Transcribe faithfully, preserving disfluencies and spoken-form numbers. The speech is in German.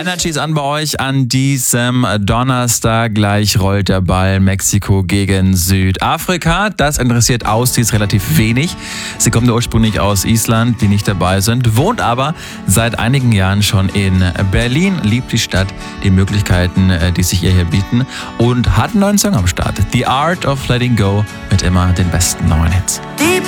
Energy ist an bei euch an diesem Donnerstag. Gleich rollt der Ball. Mexiko gegen Südafrika. Das interessiert Aussies relativ wenig. Sie kommt ursprünglich aus Island, die nicht dabei sind, wohnt aber seit einigen Jahren schon in Berlin, liebt die Stadt, die Möglichkeiten, die sich ihr hier bieten und hat einen neuen Song am Start. The Art of Letting Go mit immer den besten neuen Hits.